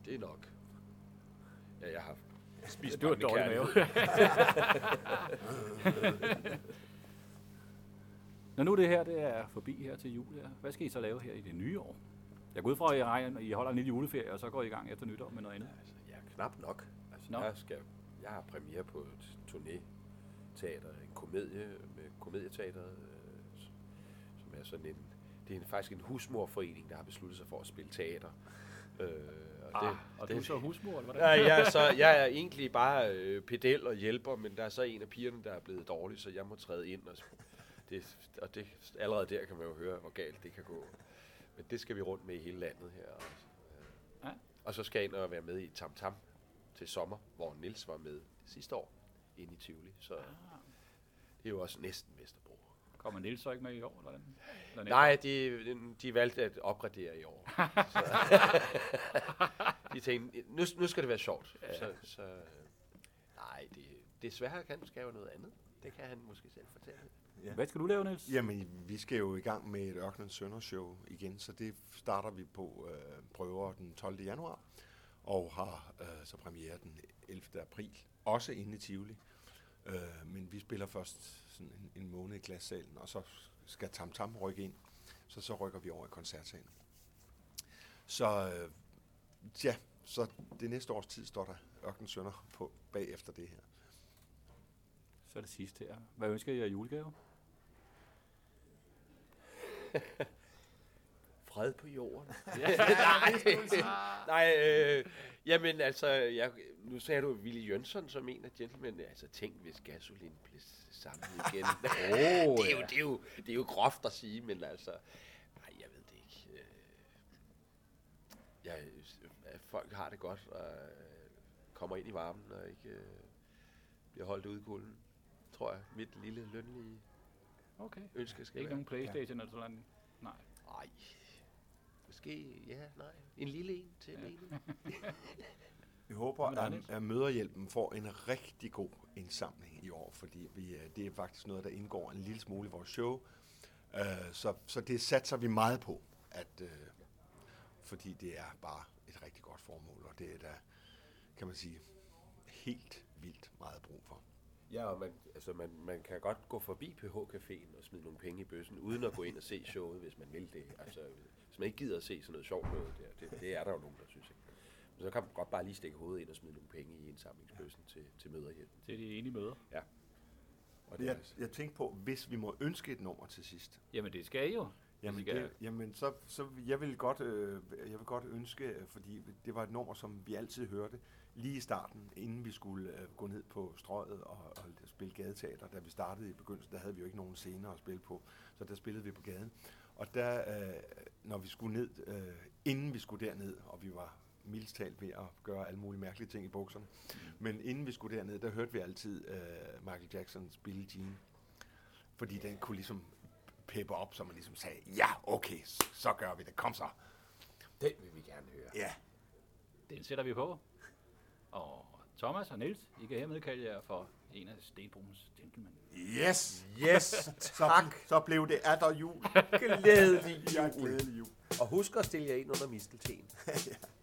Det er nok. Ja, jeg har spist Det var dårlig mave. Når nu det her det er forbi her til jul, her, hvad skal I så lave her i det nye år? Jeg går ud fra, at I holder en lille juleferie, og så går I i gang efter nytår med noget andet. Altså, jeg er knap nok. Altså, jeg har premiere på et turnéteater, en komedie med komedieteateret, som er sådan det er faktisk en husmorforening, der har besluttet sig for at spille teater. Og du er så husmor, eller hvordan? Ja, jeg er egentlig bare pedel og hjælper, men der er så en af pigerne, der er blevet dårlig, så jeg må træde ind. Og det allerede der kan man jo høre, hvor galt det kan gå. Men det skal vi rundt med i hele landet her. Og så skal jeg ind og være med i Tam Tam til sommer, hvor Niels var med sidste år inde i Tivoli. Så det er jo også næsten Vesterbro. Kommer Niels så ikke med i år? Eller Nej, de valgte at opgradere i år. De tænkte, nu skal det være sjovt. Ja. Nej, det svære skal jo noget andet. Det kan han måske selv fortælle. Ja. Hvad skal du lave, Niels? Jamen, vi skal jo i gang med et Ørkenens Sønner show igen, så det starter vi på prøver den 12. januar, og har så premiere den 11. april, også inde i Tivoli. Men vi spiller først sådan en måned i glassalen, og så skal Tam Tam rykke ind, så rykker vi over i koncertsalen. Så så det næste års tid står der Ørkenens Sønner på bagefter det her. Så er det sidste her. Hvad ønsker I af julegave? Fred på jorden. Nej, jamen altså, nu sagde du Willy Jønsson som en af gentlemen. Altså, tænk, hvis Gasolin blev sammen igen. Det er jo groft at sige, men altså, nej, jeg ved det ikke. Folk har det godt og kommer ind i varmen og ikke bliver holdt ude i kulden, tror jeg. Mit lille lønlige ønske skal ikke være. nogen Playstation eller sådan noget? Nej. Nej. Måske, nej. En lille en til en. Vi håber, at Mødrehjælpen får en rigtig god indsamling i år, fordi det er faktisk noget, der indgår en lille smule i vores show. Så det satser vi meget på, fordi det er bare et rigtig godt formål, og det er der, kan man sige, helt vildt meget brug for. Ja, og man kan godt gå forbi PH-caféen og smide nogle penge i bøssen, uden at gå ind og se showet, hvis man vil det. Altså, hvis man ikke gider at se sådan noget sjovt noget der, det er der jo nogen, der synes ikke. Men så kan man godt bare lige stikke hovedet ind og smide nogle penge i indsamlingsbøssen til Mødrehjælpen. Til de enige møder. Ja. Og jeg tænkte på, hvis vi må ønske et nummer til sidst. Jamen det skal I jo. Jamen, så jeg vil godt ønske, fordi det var et nummer, som vi altid hørte lige i starten, inden vi skulle gå ned på Strøget og spille gadeteater. Da vi startede i begyndelsen, der havde vi jo ikke nogen scener at spille på, så der spillede vi på gaden. Og der, når vi skulle ned, inden vi skulle derned, og vi var mildest talt ved at gøre alle mulige mærkelige ting i bukserne, men inden vi skulle derned, der hørte vi altid Michael Jacksons Billie Jean, fordi den kunne ligesom peppe op, så man ligesom sagde, ja, okay, så gør vi det, kom så. Den vil vi gerne høre. Ja. Den sætter vi på. Og Thomas og Niels, I kan hermed kalde jer for en af Stenbroens gentlemen. Yes, tak. Så blev det atter jul. Glædelig jul. Glædelig jul. Og husk at stille jer ind under mistelten. Ja.